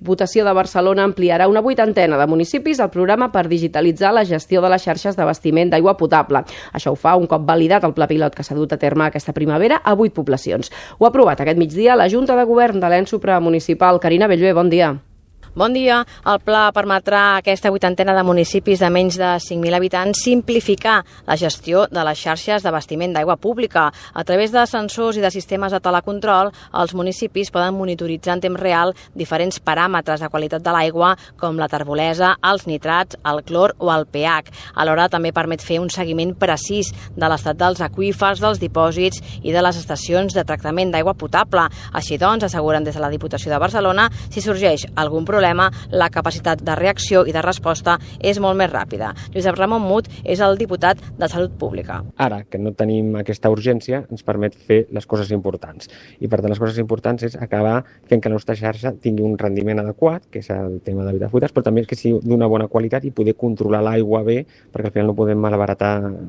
Diputació de Barcelona ampliarà una 80ena de municipis el programa per digitalitzar la gestió de les xarxes d'abastiment d'aigua potable. Això ho fa un cop validat el pla pilot que s'ha dut a terme aquesta primavera a 8 poblacions. Ho ha aprovat aquest migdia la Junta de Govern de l'ENS supramunicipal. Carina Bellver, bon dia. Bon dia. El pla permetrà a aquesta 80ena de municipis de menys de 5.000 habitants simplificar la gestió de les xarxes d'abastiment d'aigua pública. A través de sensors i de sistemes de telecontrol, els municipis poden monitoritzar en temps real diferents paràmetres de qualitat de l'aigua, com la terbolesa, els nitrats, el clor o el pH. Alhora també permet fer un seguiment precís de l'estat dels aqüífers, dels dipòsits i de les estacions de tractament d'aigua potable. Així doncs, asseguren des de la Diputació de Barcelona, si sorgeix algun problema, la capacitat de reacció i de resposta és molt més ràpida. Josep Ramon Mut és el diputat de Salut Pública. Ara que no tenim aquesta urgència, ens permet fer les coses importants. I per tant, les coses importants és acabar fent que la nostra xarxa tingui un rendiment adequat, que és el tema de Vitafuites, però també que sigui d'una bona qualitat i poder controlar l'aigua bé, perquè al final no podem malbaratar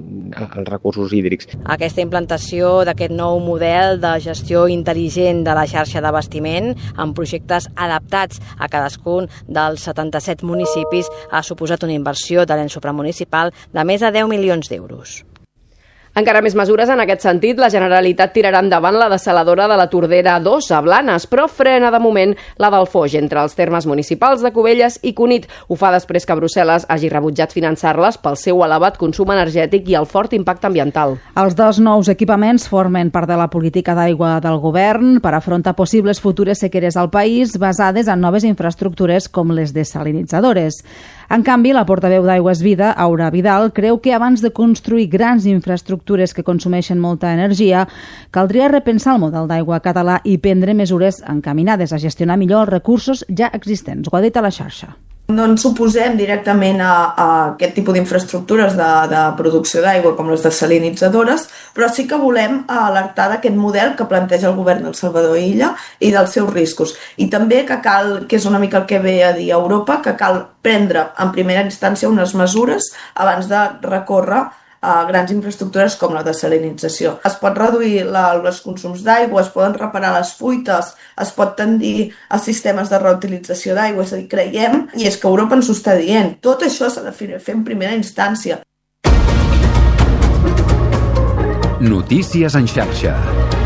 els recursos hídrics. Aquesta implantació d'aquest nou model de gestió intel·ligent de la xarxa d'abastiment amb projectes adaptats a cadascun dels 77 municipis ha suposat una inversió de l'ens supramunicipal de més de 10 milions d'euros. Encara més mesures en aquest sentit. La Generalitat tirarà endavant la dessaladora de la Tordera 2 a Blanes, però frena de moment la del Foix entre els termes municipals de Cubelles i Cunit. Ho fa després que Brussel·les hagi rebutjat finançar-les pel seu elevat consum energètic i el fort impacte ambiental. Els dos nous equipaments formen part de la política d'aigua del govern per afrontar possibles futures sequeres al país basades en noves infraestructures com les desalinitzadores. En canvi, la portaveu d'Aigües Vida, Aura Vidal, creu que abans de construir grans infraestructures que consumeixen molta energia, caldria repensar el model d'aigua català i prendre mesures encaminades a gestionar millor els recursos ja existents. Ho ha dit a la xarxa. No ens oposem directament a aquest tipus d'infraestructures de producció d'aigua com les desalinitzadores, però sí que volem alertar d'aquest model que planteja el govern del Salvador Illa i dels seus riscos. I també que cal, que és una mica el que ve a dir a Europa, que cal prendre en primera instància unes mesures abans de recórrer a grans infraestructures com la desalinització. Es pot reduir els consums d'aigua, es poden reparar les fuites, es pot tendir a sistemes de reutilització d'aigua, és a dir, creiem, i és que Europa ens ho està dient, tot això s'ha de fer en primera instància. Notícies en xarxa.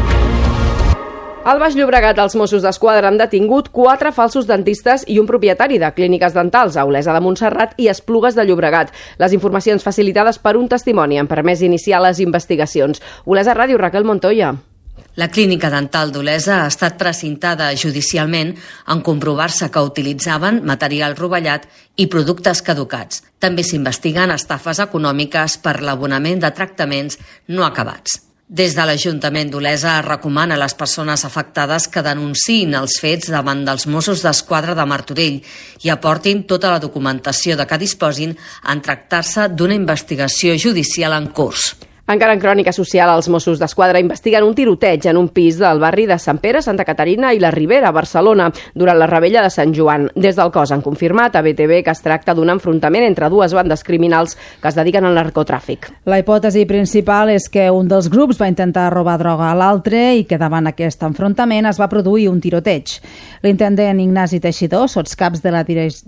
Al Baix Llobregat, els Mossos d'Esquadra han detingut 4 falsos dentistes i un propietari de clíniques dentals a Olesa de Montserrat i Esplugues de Llobregat. Les informacions facilitades per un testimoni han permès iniciar les investigacions. Olesa Ràdio, Raquel Montoya. La clínica dental d'Olesa ha estat precintada judicialment en comprovar-se que utilitzaven material rovellat i productes caducats. També s'investiguen estafes econòmiques per l'abonament de tractaments no acabats. Des de l'Ajuntament d'Olesa es recomana a les persones afectades que denunciïn els fets davant dels Mossos d'Esquadra de Martorell i aportin tota la documentació de què disposin en tractar-se d'una investigació judicial en curs. Encara en crònica social, els Mossos d'Esquadra investiguen un tiroteig en un pis del barri de Sant Pere, Santa Caterina i la Ribera, a Barcelona, durant la Revetlla de Sant Joan. Des del cos han confirmat a BTV que es tracta d'un enfrontament entre dues bandes criminals que es dediquen al narcotràfic. La hipòtesi principal és que un dels grups va intentar robar droga a l'altre i que davant aquest enfrontament es va produir un tiroteig. L'intendent Ignasi Teixidor, sotscaps de la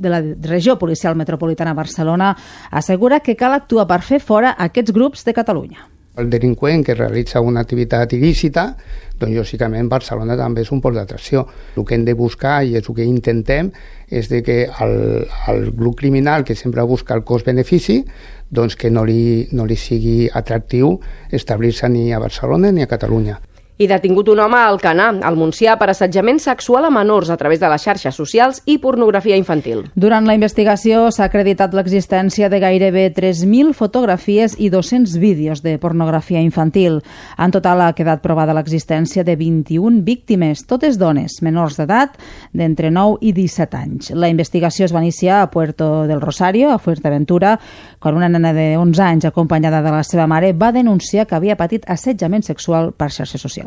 Regió Policial Metropolitana Barcelona, assegura que cal actuar per fer fora aquests grups de Catalunya. El delinqüent que realitza una activitat il·lícita, doncs lògicament Barcelona també és un pol d'atracció. El que hem de buscar i és el que intentem és de que el grup criminal que sempre busca el cost-benefici, doncs que no li sigui atractiu establir-se ni a Barcelona ni a Catalunya. I detingut un home a Alcanar, al Montsià, per assetjament sexual a menors a través de les xarxes socials i pornografia infantil. Durant la investigació s'ha acreditat l'existència de gairebé 3.000 fotografies i 200 vídeos de pornografia infantil. En total ha quedat provada l'existència de 21 víctimes, totes dones, menors d'edat, d'entre 9 i 17 anys. La investigació es va iniciar a Puerto del Rosario, a Fuerteventura, quan una nena de 11 anys, acompanyada de la seva mare, va denunciar que havia patit assetjament sexual per xarxes socials.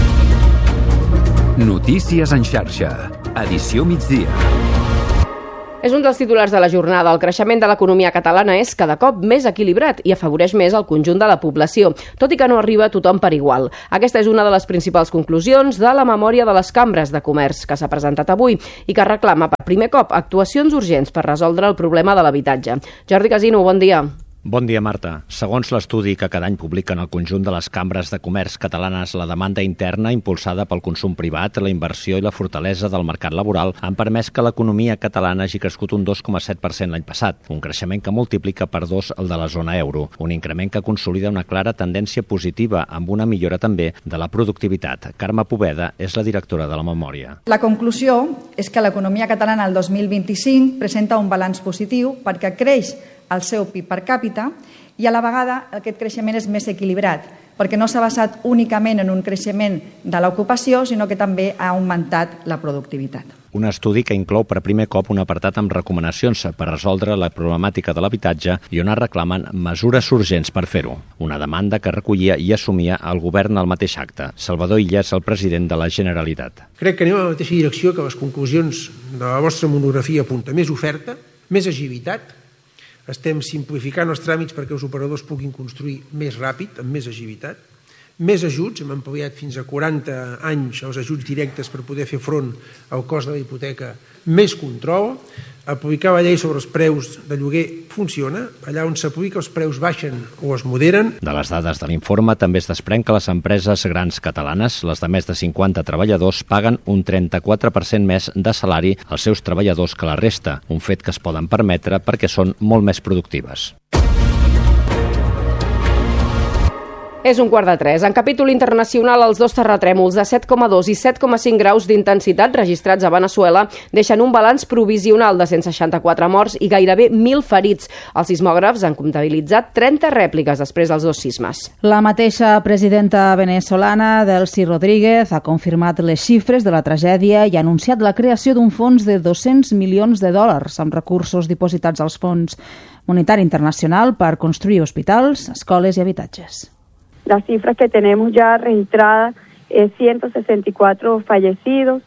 Notícies en xarxa. Edició migdia. És un dels titulars de la jornada. El creixement de l'economia catalana és cada cop més equilibrat i afavoreix més el conjunt de la població, tot i que no arriba a tothom per igual. Aquesta és una de les principals conclusions de la memòria de les cambres de comerç que s'ha presentat avui i que reclama per primer cop actuacions urgents per resoldre el problema de l'habitatge. Jordi Casino, bon dia. Bon dia, Marta. Segons l'estudi que cada any publiquen el conjunt de les cambres de comerç catalanes, la demanda interna impulsada pel consum privat, la inversió i la fortalesa del mercat laboral han permès que l'economia catalana hagi crescut un 2,7% l'any passat, un creixement que multiplica per 2 el de la zona euro, un increment que consolida una clara tendència positiva amb una millora també de la productivitat. Carme Poveda és la directora de la memòria. La conclusió és que l'economia catalana el 2025 presenta un balanç positiu perquè creix el seu PIB per càpita i a la vegada aquest creixement és més equilibrat perquè no s'ha basat únicament en un creixement de l'ocupació, sinó que també ha augmentat la productivitat. Un estudi que inclou per primer cop un apartat amb recomanacions per resoldre la problemàtica de l'habitatge i on es reclamen mesures urgents per fer-ho. Una demanda que recollia i assumia el govern al mateix acte. Salvador Illa és el president de la Generalitat. Crec que anem a la mateixa direcció que les conclusions de la vostra monografia apunta. Més oferta, més agilitat. Estem simplificant els tràmits perquè els operadors puguin construir més ràpid, amb més agilitat. Més ajuts, hem ampliat fins a 40 anys els ajuts directes per poder fer front al cost de la hipoteca. Més control. Aplicar la llei sobre els preus de lloguer funciona. Allà on s'aplica els preus baixen o es moderen. De les dades de l'informe també es desprèn que les empreses grans catalanes, les de més de 50 treballadors, paguen un 34% més de salari als seus treballadors que la resta, un fet que es poden permetre perquè són molt més productives. És 2:45. En capítol internacional, els dos terratrèmols de 7,2 i 7,5 graus d'intensitat registrats a Veneçuela deixen un balanç provisional de 164 morts i gairebé 1.000 ferits. Els sismògrafs han comptabilitzat 30 rèpliques després dels dos sismes. La mateixa presidenta venezolana, Delcy Rodríguez, ha confirmat les xifres de la tragèdia i ha anunciat la creació d'un fons de $200 milions amb recursos dipositats als Fons Monetari Internacional per construir hospitals, escoles i habitatges. Las cifras que tenemos ya registradas es 164 fallecidos,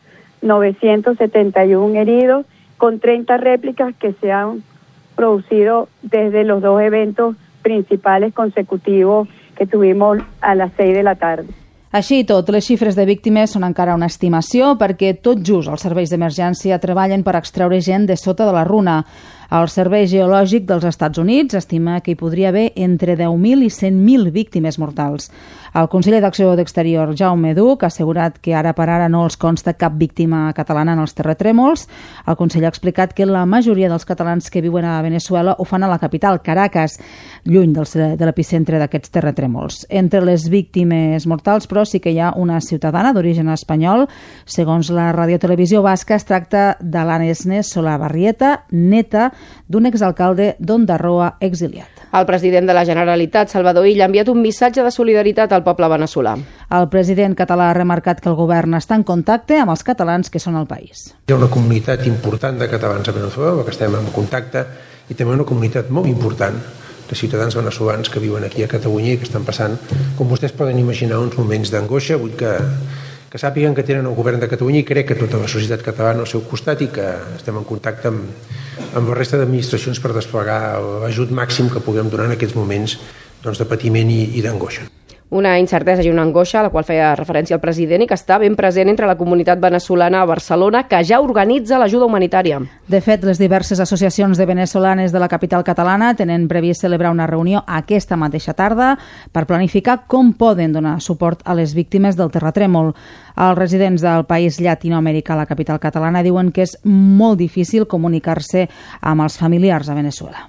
971 heridos, con 30 réplicas que se han producido desde los dos eventos principales consecutivos que tuvimos a las 6 de la tarde. Així i tot, les xifres de víctimes són encara una estimació perquè tot just els serveis d'emergència treballen per extreure gent de sota de la runa. El Servei Geològic dels Estats Units estima que hi podria haver entre 10.000 i 100.000 víctimes mortals. El conseller d'Acció d'Exterior, Jaume Duch, ha assegurat que ara per ara no els consta cap víctima catalana en els terratrèmols. El conseller ha explicat que la majoria dels catalans que viuen a Veneçuela ho fan a la capital, Caracas, lluny de l'epicentre d'aquests terratrèmols. Entre les víctimes mortals, però, sí que hi ha una ciutadana d'origen espanyol. Segons la radiotelevisió basca, es tracta de l'Anesnes Solabarrieta, neta d'un exalcalde d'Ondarroa exiliat. El president de la Generalitat, Salvador Illa, ha enviat un missatge de solidaritat al poble veneçolà. El president català ha remarcat que el govern està en contacte amb els catalans que són al país. Hi ha una comunitat important de catalans a Veneçuela, que estem en contacte, i també una comunitat molt important de ciutadans veneçolans que viuen aquí a Catalunya i que estan passant, com vostès poden imaginar, uns moments d'angoixa. Vull que sàpiguen que tenen el govern de Catalunya i crec que tota la societat catalana al seu costat i que estem en contacte amb la resta d'administracions per desplegar l'ajut màxim que puguem donar en aquests moments de patiment i d'angoixa. Una incertesa i una angoixa a la qual feia referència el president i que està ben present entre la comunitat veneçolana a Barcelona, que ja organitza l'ajuda humanitària. De fet, les diverses associacions de venezolanes de la capital catalana tenen previst celebrar una reunió aquesta mateixa tarda per planificar com poden donar suport a les víctimes del terratrèmol. Els residents del país llatinoamericà a la capital catalana diuen que és molt difícil comunicar-se amb els familiars a Veneçuela.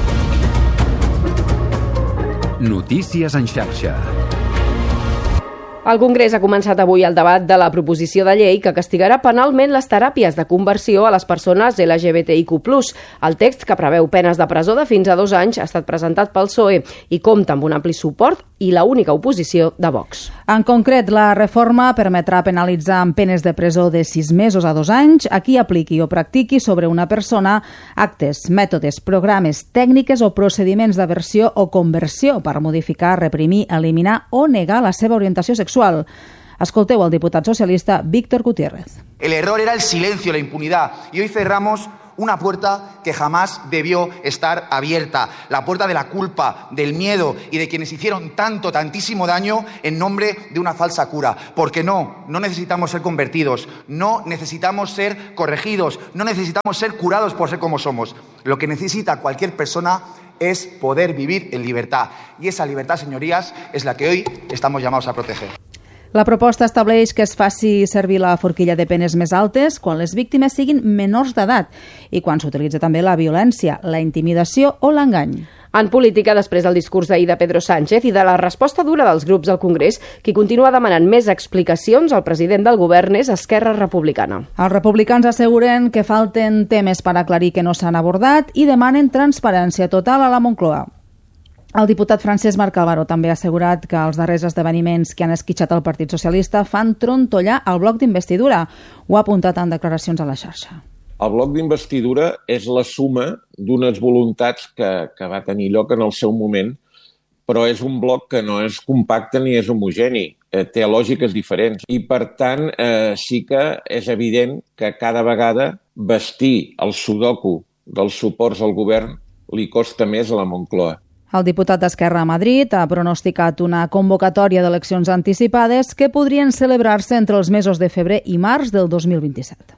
Notícies en xarxa. El Congrés ha començat avui el debat de la proposició de llei que castigarà penalment les teràpies de conversió a les persones LGBTIQ+. El text, que preveu penes de presó de fins a 2 anys, ha estat presentat pel PSOE i compta amb un ampli suport i la única oposició de Vox. En concret, la reforma permetrà penalitzar amb penes de presó de 6 mesos a 2 anys a qui apliqui o practiqui sobre una persona actes, mètodes, programes, tècniques o procediments d'aversió o conversió per modificar, reprimir, eliminar o negar la seva orientació sexual. Escolteu el diputat socialista Víctor Gutiérrez. El error era el silencio, la impunidad, y hoy cerramos una puerta que jamás debió estar abierta, la puerta de la culpa, del miedo y de quienes hicieron tantísimo daño en nombre de una falsa cura. Porque no necesitamos ser convertidos, no necesitamos ser corregidos, no necesitamos ser curados por ser como somos. Lo que necesita cualquier persona es poder vivir en libertad. Y esa libertad, señorías, es la que hoy estamos llamados a proteger. La proposta estableix que es faci servir la forquilla de penes més altes quan les víctimes siguin menors d'edat i quan s'utilitza també la violència, la intimidació o l'engany. En política, després del discurs d'ahir de Pedro Sánchez i de la resposta dura dels grups al Congrés, qui continua demanant més explicacions al president del govern és Esquerra Republicana. Els republicans asseguren que falten temes per aclarir que no s'han abordat i demanen transparència total a la Moncloa. El diputat Francesc Marc Álvaro també ha assegurat que els darrers esdeveniments que han esquitxat el Partit Socialista fan trontollar el bloc d'investidura. Ho ha apuntat en declaracions a la xarxa. El bloc d'investidura és la suma d'unes voluntats que va tenir lloc en el seu moment, però és un bloc que no és compacte ni és homogeni, té lògiques diferents. I, per tant, sí que és evident que cada vegada vestir el sudoku dels suports al govern li costa més a la Moncloa. El diputat d'Esquerra a Madrid ha pronosticat una convocatòria d'eleccions anticipades que podrien celebrar-se entre els mesos de febrer i març del 2027.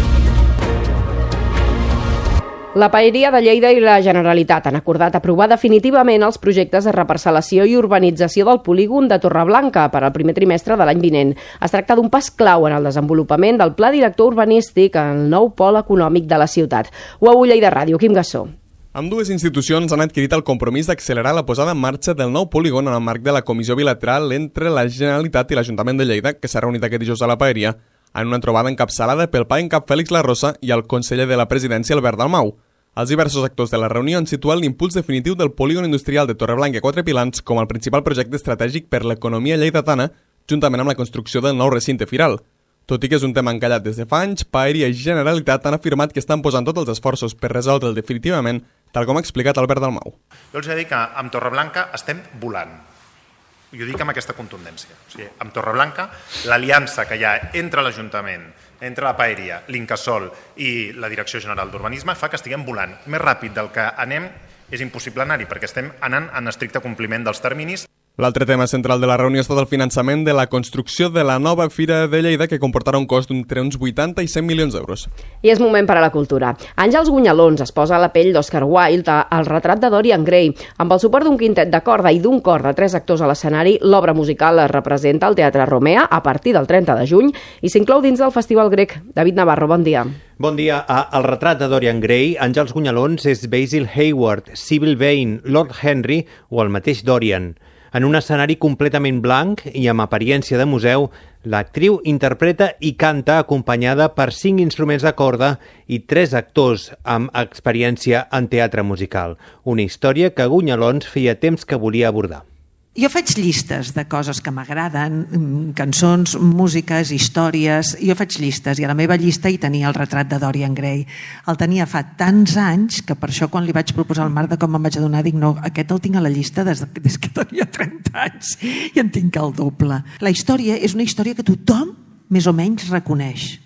La Paeria de Lleida i la Generalitat han acordat aprovar definitivament els projectes de reparcel·lació i urbanització del polígon de Torreblanca per al primer trimestre de l'any vinent. Es tracta d'un pas clau en el desenvolupament del pla director urbanístic en el nou pol econòmic de la ciutat. Ho a Lleida Ràdio, Quim Gassó. Ambdues institucions han adquirit el compromís d'accelerar la posada en marxa del nou polígon en el marc de la comissió bilateral entre la Generalitat i l'Ajuntament de Lleida, que s'ha reunit aquest dijous a la Paeria, en una trobada encapçalada pel pla en cap Fèlix Larrosa i el conseller de la Presidència, Albert Dalmau. Els diversos actors de la reunió han situat l'impuls definitiu del polígon industrial de Torreblanca 4 Pilans com el principal projecte estratègic per l'economia lleidatana, juntament amb la construcció del nou recinte firal. Tot i que és un tema encallat des de fa anys, Paeria i Generalitat han afirmat que estan posant tots els esforços per resoldre'l definitivament, tal com ha explicat Albert Dalmau. Jo els he de dir que amb Torreblanca estem volant. I ho dic amb aquesta contundència. O sigui, amb Torreblanca, l'aliança que hi ha entre l'Ajuntament, entre la Paeria, l'Incasòl i la Direcció General d'Urbanisme fa que estiguem volant. Més ràpid del que anem és impossible anar-hi, perquè estem anant en estricte compliment dels terminis. L'altre tema central de la reunió ha estat el finançament de la construcció de la nova Fira de Lleida, que comportarà un cost d'entre uns 80 i 100 milions d'euros. I és moment per a la cultura. Àngels Gunyalons es posa a la pell d'Oscar Wilde al retrat de Dorian Gray. Amb el suport d'un quintet de corda i d'un cor de 3 actors a l'escenari, l'obra musical es representa al Teatre Romea a partir del 30 de juny i s'inclou dins del Festival Grec. David Navarro, bon dia. Bon dia. El retrat de Dorian Gray, Àngels Gunyalons, és Basil Hayward, Sybil Vane, Lord Henry o el mateix Dorian. En un escenari completament blanc i amb apariència de museu, l'actriu interpreta i canta acompanyada per 5 instruments de corda i 3 actors amb experiència en teatre musical. Una història que Gunyalons feia temps que volia abordar. Jo faig llistes de coses que m'agraden, cançons, músiques, històries. Jo faig llistes i a la meva llista hi tenia el retrat de Dorian Gray. El tenia fa tants anys que per això quan li vaig proposar el Marc de com em vaig adonar dic no, aquest el tinc a la llista des que tenia 30 anys i en tinc el doble. La història és una història que tothom més o menys reconeix.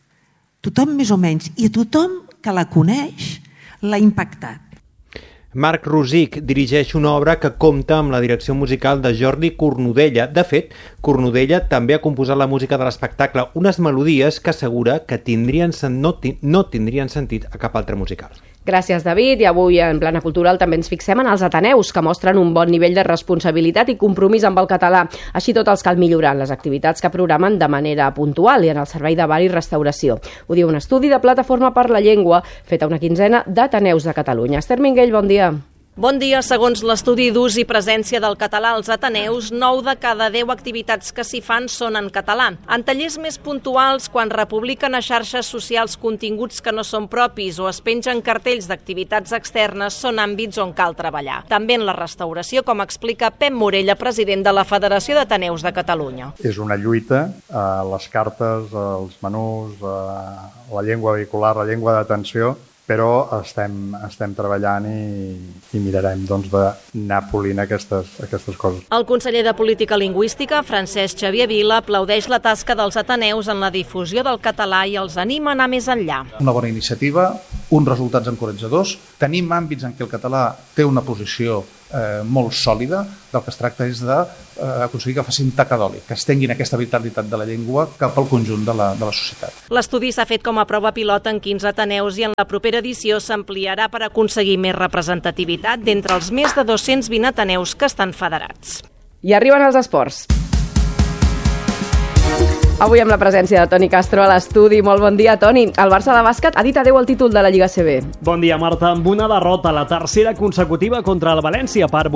Tothom més o menys. I a tothom que la coneix l'ha impactat. Marc Rosic dirigeix una obra que compta amb la direcció musical de Jordi Cornudella. De fet, Cornudella també ha composat la música de l'espectacle, unes melodies que assegura que no tindrien sentit a cap altre musical. Gràcies, David. I avui en Plana Cultural també ens fixem en els Ateneus, que mostren un bon nivell de responsabilitat i compromís amb el català. Així tot els cal millorar en les activitats que programen de manera puntual i en el servei de bar i restauració. Ho diu un estudi de Plataforma per la Llengua, fet a una quinzena d'Ateneus de Catalunya. Esther Minguell, bon dia. Bon dia. Segons l'estudi d'ús i presència del català als Ateneus, 9 de cada 10 activitats que s'hi fan són en català. En tallers més puntuals, quan republiquen a xarxes socials continguts que no són propis o es pengen cartells d'activitats externes, són àmbits on cal treballar. També en la restauració, com explica Pep Morella, president de la Federació d'Ateneus de Catalunya. És una lluita, les cartes, els menús, la llengua vehicular, la llengua d'atenció, però estem treballant i mirarem d'anar polint aquestes coses. El conseller de Política Lingüística, Francesc Xavier Vila, aplaudeix la tasca dels Ateneus en la difusió del català i els anima a anar més enllà. Una bona iniciativa, uns resultats encoratjadors, tenim àmbits en què el català té una posició molt sòlida, del que es tracta és d'aconseguir que facin taca d'oli, que estenguin aquesta vitalitat de la llengua cap al conjunt de la societat. L'estudi s'ha fet com a prova pilot en 15 ateneus i en la propera edició s'ampliarà per aconseguir més representativitat d'entre els més de 220 ateneus que estan federats. I arriben els esports. Avui amb la presència de Toni Castro a l'estudi. Molt bon dia, Toni. El Barça de bàsquet ha dit adeu al títol de la Lliga CB. Bon dia, Marta. Amb una derrota, la tercera consecutiva contra el València per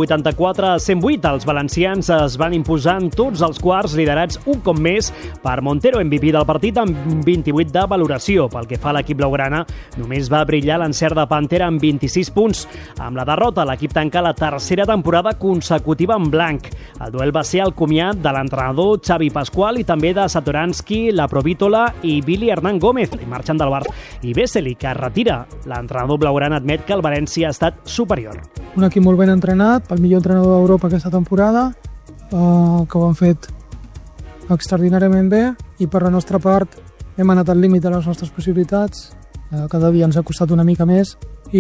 84-108. Els valencians es van imposar en tots els quarts, liderats un cop més per Montero, MVP del partit, amb 28 de valoració. Pel que fa a l'equip blaugrana, només va brillar l'encert de Pantera amb 26 punts. Amb la derrota, l'equip tanca la tercera temporada consecutiva en blanc. El duel va ser el comiat de l'entrenador Xavi Pascual i també de Satoransky, la Provítola i Billy Hernán Gómez, marxant del Barça. I Vesely, que es retira. L'entrenador blaugrana admet que el València ha estat superior. Un equip molt ben entrenat, el millor entrenador d'Europa aquesta temporada, que ho han fet extraordinàriament bé, i per la nostra part hem anat al límit de les nostres possibilitats. Cada dia ens ha costat una mica més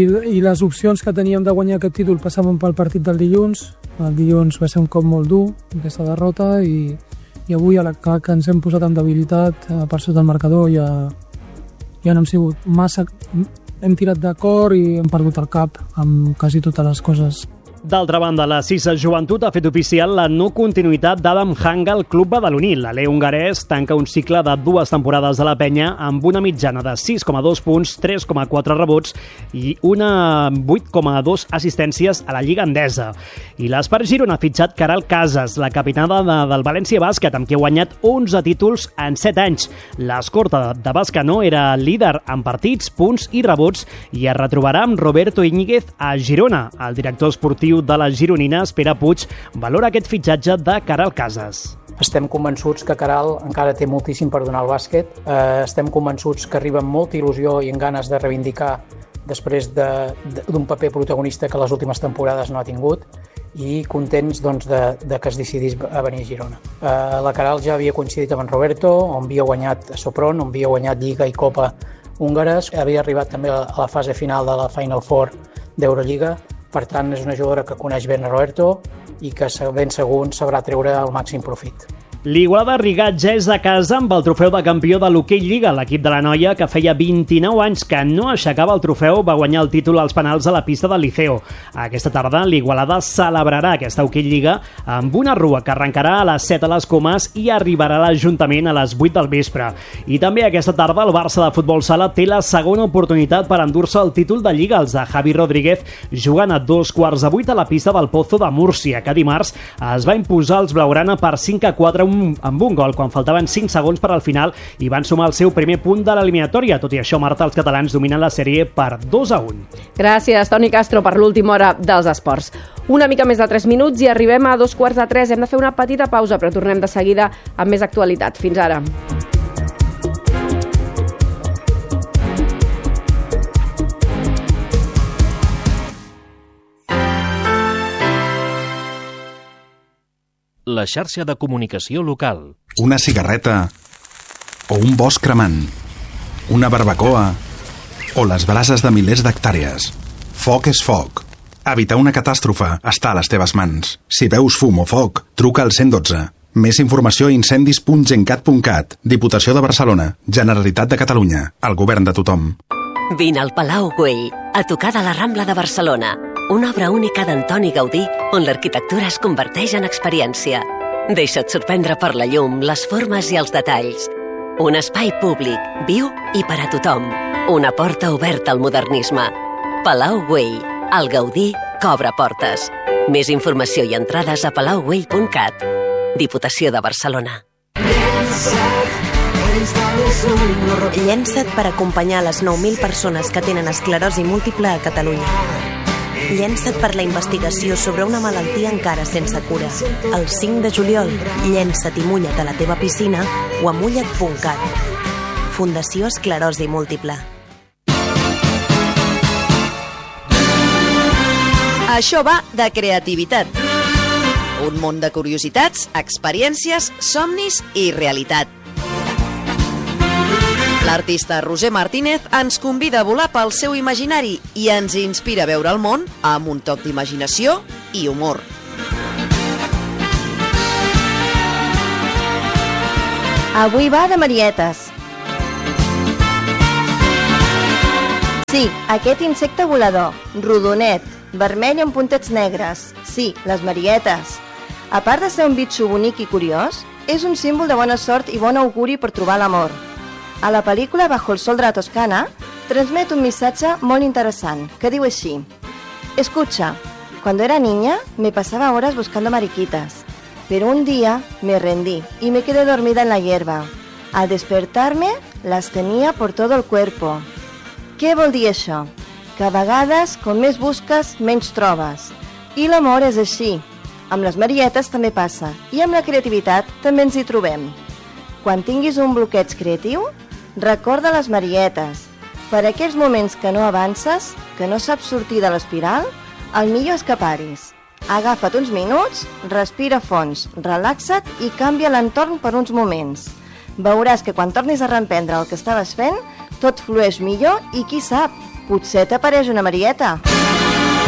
i les opcions que teníem de guanyar aquest títol passaven pel partit del dilluns. El dilluns va ser un cop molt dur, aquesta derrota, i avui a la que ens hem posat amb debilitat per sota del marcador ja no hem sigut massa, hem tirat d'acord i hem perdut el cap amb quasi totes les coses. D'altra banda, la CISA Joventut ha fet oficial la no continuïtat d'Adam Hanga al club badaloní. L'alè hongarès tanca un cicle de 2 temporades de la penya amb una mitjana de 6,2 punts, 3,4 rebots i una 8,2 assistències a la Lliga Endesa. I l'Espar Girona ha fitxat Caral Casas, la capitanada del València Bàsquet, amb qui ha guanyat 11 títols en 7 anys. L'escorta de Bascanó era líder en partits, punts i rebots i es retrobarà amb Roberto Íñiguez a Girona. El director esportiu de la gironina, Pere Puig, valora aquest fitxatge de Caral Casas. Estem convençuts que Caral encara té moltíssim per donar al bàsquet. Estem convençuts que arriba amb molta il·lusió i amb ganes de reivindicar després d'un paper protagonista que les últimes temporades no ha tingut, i contents de que es decidís a venir a Girona. La Caral ja havia coincidit amb en Roberto, on havia guanyat Sopron, on havia guanyat Lliga i Copa húngares, havia arribat també a la fase final de la Final Four d'Eurolliga. Per tant, és una jugadora que coneix ben a Roberto i que ben segur sabrà treure el màxim profit. L'Igualada Rigat ja és a casa amb el trofeu de campió de l'Hockey Lliga. L'equip de la noia, que feia 29 anys que no aixecava el trofeu, va guanyar el títol als penals a la pista del Liceo. Aquesta tarda, l'Igualada celebrarà aquesta Hockey Lliga amb una rua que arrencarà a les 7 a les Comes i arribarà a l'Ajuntament a les 8 del vespre. I també aquesta tarda el Barça de Futbol Sala té la segona oportunitat per endur-se el títol de Lliga. Els de Javi Rodríguez jugant a 7:15 a la pista del Pozo de Múrcia, que dimarts es va imposar els blaugrana per 5-4 amb un gol quan faltaven 5 segons per al final i van sumar el seu primer punt de l'eliminatòria. Tot i això, Marta, els catalans dominen la sèrie per 2-1. Gràcies, Toni Castro, per l'última hora dels esports. Una mica més de 3 minuts i arribem a 2:15. Hem de fer una petita pausa, però tornem de seguida amb més actualitat. Fins ara. La xarxa de comunicació local. Una cigarreta o un bosc cremant, una barbacoa o les brases de milers d'hectàrees. Foc és foc. Evitar una catàstrofe està a les teves mans. Si veus fum o foc, truca al 112. Més informació a incendis.gencat.cat. Diputació de Barcelona, Generalitat de Catalunya, el govern de tothom. Vine al Palau Güell, a tocar de la Rambla de Barcelona. Una obra única d'Antoni Gaudí, on l'arquitectura es converteix en experiència. Deixa't sorprendre per la llum, les formes i els detalls. Un espai públic, viu i per a tothom. Una porta oberta al modernisme. Palau Güell, el Gaudí que obre portes. Més informació i entrades a palaugüell.cat. Diputació de Barcelona. Llença't per acompanyar les 9.000 persones que tenen esclerosi múltiple a Catalunya. Llença't per la investigació sobre una malaltia encara sense cura. El 5 de juliol, llença't i mulla't a la teva piscina o a mulla't.cat. Fundació Esclerosi Múltiple. Això va de creativitat. Un món de curiositats, experiències, somnis i realitat. L'artista Roger Martínez ens convida a volar pel seu imaginari i ens inspira a veure el món amb un toc d'imaginació i humor. Avui va de marietes. Sí, aquest insecte volador, rodonet, vermell amb puntets negres. Sí, les marietes. A part de ser un bitxo bonic i curiós, és un símbol de bona sort i bon auguri per trobar l'amor. A la pel·lícula Bajo el sol de la Toscana transmet un missatge molt interessant, que diu així: Escucha, cuando era niña me pasaba horas buscando mariquitas, pero un día me rendí y me quedé dormida en la hierba. Al despertarme, las tenía por todo el cuerpo. Què vol dir això? Que a vegades, com més busques, menys trobes. I l'amor és així. Amb les marietes també passa, i amb la creativitat també ens hi trobem. Quan tinguis un bloqueig creatiu, recorda les marietes. Per aquells moments que no avances, que no saps sortir de l'espiral, el millor és que paris. Agafa't uns minuts, respira fons, relaxa't i canvia l'entorn per uns moments. Veuràs que quan tornis a reemprendre el que estaves fent, tot flueix millor i qui sap, potser t'apareix una marieta.